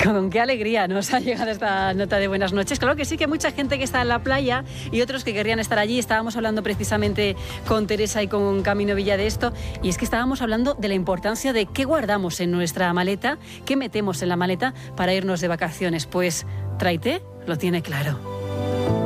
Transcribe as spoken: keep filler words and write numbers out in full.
Con qué alegría nos ha llegado esta nota de buenas noches. Claro que sí, que mucha gente que está en la playa y otros que querrían estar allí. Estábamos hablando precisamente con Teresa y con Camino Villa de esto, y es que estábamos hablando de la importancia de qué guardamos en nuestra maleta, qué metemos en la maleta para irnos de vacaciones. Pues Traité lo tiene claro.